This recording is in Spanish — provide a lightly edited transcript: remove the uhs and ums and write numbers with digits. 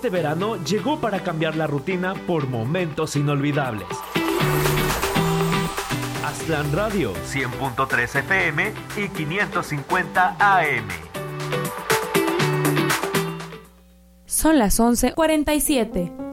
este verano llegó para cambiar la rutina por momentos inolvidables. Aztlán Radio, 100.3 FM y 550 AM. Son las 11:47.